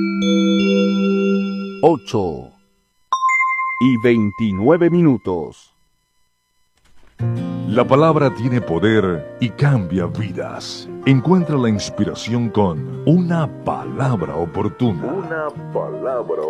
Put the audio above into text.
8:29. La palabra tiene poder y cambia vidas. Encuentra la inspiración con una palabra oportuna.